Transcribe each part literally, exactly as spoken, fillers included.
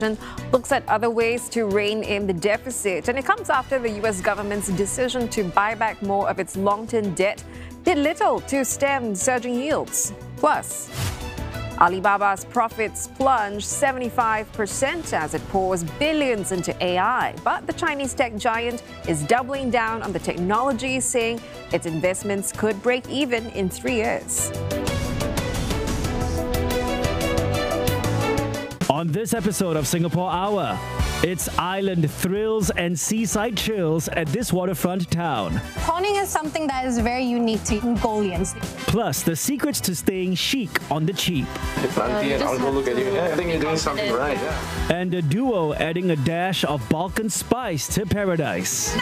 looks at other ways to rein in the deficit, and it comes after the U S government's decision to buy back more of its long-term debt did little to stem surging yields. Plus, Alibaba's profits plunged seventy-five percent as it pours billions into A I. But the Chinese tech giant is doubling down on the technology, saying its investments could break even in three years. On this episode of Singapore Hour, it's island thrills and seaside chills at this waterfront town. Prawning is something that is very unique to Mongolians. Plus, the secrets to staying chic on the cheap. Hey, Planty, and I'll go look at you. Yeah, I think you're doing something right, yeah. And a duo adding a dash of Balkan spice to paradise.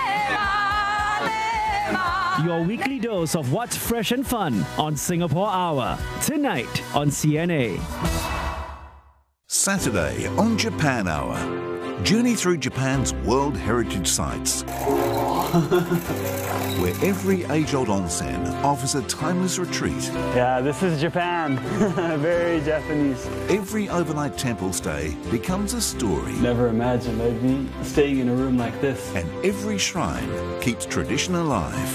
Your weekly dose of what's fresh and fun on Singapore Hour. Tonight on C N A. Saturday on Japan Hour. Journey through Japan's World Heritage Sites, where every age-old onsen offers a timeless retreat. Yeah, this is Japan. Very Japanese. Every overnight temple stay becomes a story. Never imagined I'd be staying in a room like this. And every shrine keeps tradition alive.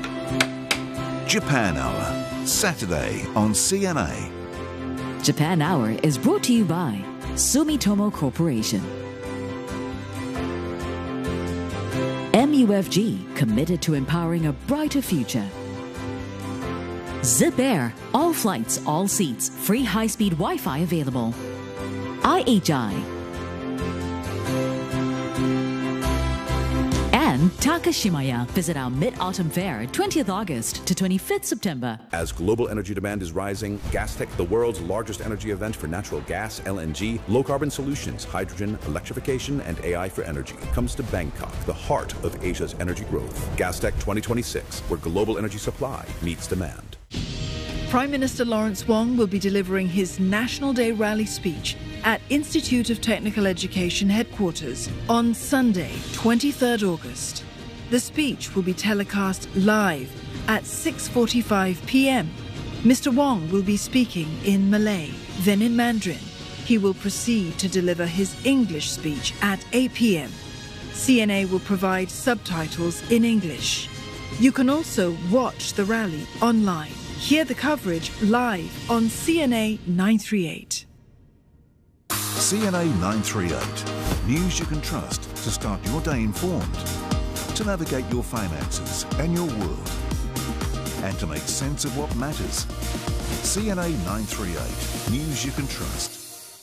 Japan Hour, Saturday on C N A. Japan Hour is brought to you by Sumitomo Corporation. M U F G, committed to empowering a brighter future. Zip Air, all flights, all seats, free high-speed Wi-Fi available. I H I. And Takashimaya. Visit our Mid-Autumn Fair, twentieth August to twenty-fifth September. As global energy demand is rising, Gastech, the world's largest energy event for natural gas, L N G, low-carbon solutions, hydrogen, electrification, and A I for energy, comes to Bangkok, the heart of Asia's energy growth. Gastech twenty twenty-six, where global energy supply meets demand. Prime Minister Lawrence Wong will be delivering his National Day rally speech at Institute of Technical Education headquarters on Sunday, twenty-third August. The speech will be telecast live at six forty-five p m Mister Wong will be speaking in Malay, then in Mandarin. He will proceed to deliver his English speech at eight p m C N A will provide subtitles in English. You can also watch the rally online. Hear the coverage live on C N A nine thirty-eight. C N A nine thirty-eight. News you can trust to start your day informed, to navigate your finances and your world, and to make sense of what matters. C N A nine thirty-eight. News you can trust.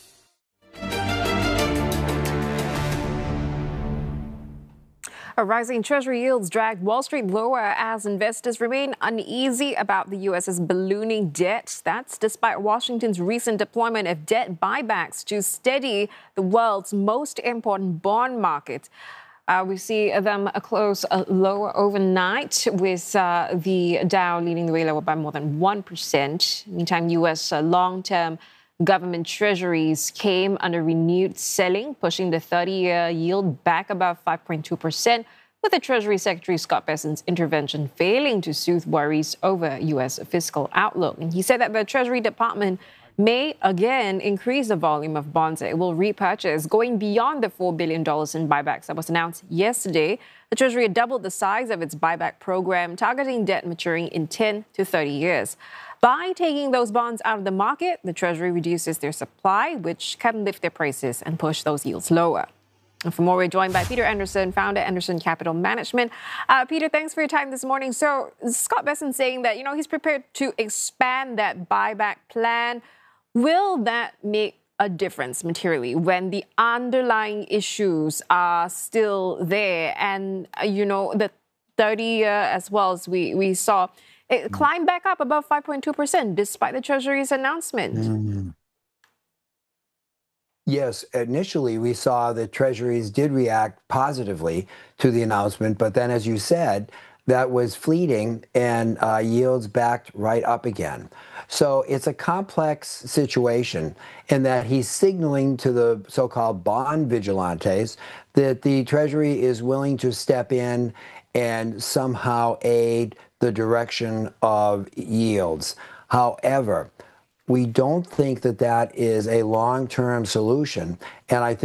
Rising Treasury yields dragged Wall Street lower as investors remain uneasy about the U S's ballooning debt. That's despite Washington's recent deployment of debt buybacks to steady the world's most important bond market. Uh, we see them close uh, lower overnight, with uh, the Dow leading the way lower by more than one percent. Meantime, U S uh, long-term government treasuries came under renewed selling, pushing the thirty-year yield back above five point two percent, with the Treasury Secretary Scott Bessent's intervention failing to soothe worries over U S fiscal outlook. And he said that the Treasury Department may again increase the volume of bonds that it will repurchase, going beyond the four billion dollars in buybacks that was announced yesterday. The Treasury had doubled the size of its buyback program, targeting debt maturing in ten to thirty years. By taking those bonds out of the market, the Treasury reduces their supply, which can lift their prices and push those yields lower. And for more, we're joined by Peter Anderson, founder Anderson Capital Management. Uh, Peter, thanks for your time this morning. So Scott Bessent saying that, you know, he's prepared to expand that buyback plan. Will that make a difference materially when the underlying issues are still there? And, uh, you know, the thirty-year as well, as we, we saw, it climbed back up above five point two percent despite the Treasury's announcement. Mm. Yes, initially we saw the Treasuries did react positively to the announcement, but then, as you said, that was fleeting and uh, yields backed right up again. So it's a complex situation in that he's signaling to the so-called bond vigilantes that the Treasury is willing to step in and somehow aid the direction of yields. However, we don't think that that is a long-term solution, and I think